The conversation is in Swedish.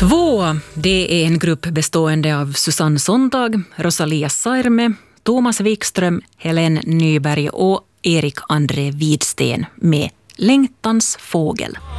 2, det är en grupp bestående av Susanne Sontag, Rosalia Sairme, Thomas Wikström, Helen Nyberg och Erik André Widsten med Längtans fågel.